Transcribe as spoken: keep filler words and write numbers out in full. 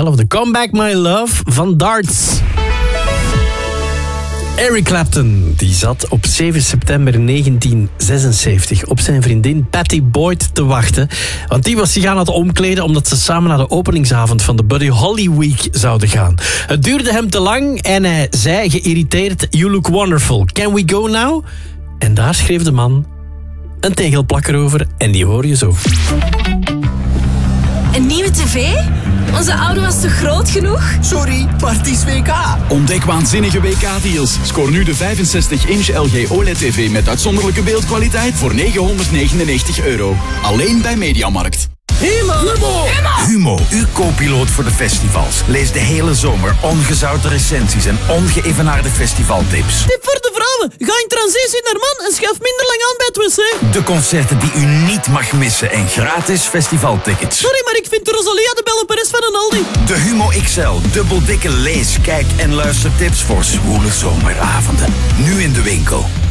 hetzelfde. Come Back My Love van Darts. Eric Clapton die zat op zeven september negentien zesenzeventig op zijn vriendin Pattie Boyd te wachten. Want die was zich aan het omkleden omdat ze samen naar de openingsavond van de Buddy Holly Week zouden gaan. Het duurde hem te lang en hij zei geïrriteerd: "You look wonderful. Can we go now?" En daar schreef de man een tegelplakker over en die hoor je zo. Een nieuwe tv? Onze oude was te groot genoeg? Sorry, maar het is W K. Ontdek waanzinnige W K-deals. Scoor nu de vijfenzestig inch L G O L E D T V met uitzonderlijke beeldkwaliteit voor negenhonderdnegenennegentig euro. Alleen bij Mediamarkt. Humo. Humo. Humo, uw co-piloot voor de festivals. Lees de hele zomer ongezouten recensies en ongeëvenaarde festivaltips. Tip voor de vrouwen. Ga in transitie naar man en schuif minder lang aan bij het wc. De concerten die u niet mag missen en gratis festivaltickets. Sorry, maar ik vind de Rosalia de Belle Perez van een Aldi. De Humo X L, dubbel dikke lees, kijk en luistertips voor zwoele zomeravonden. Nu in de winkel.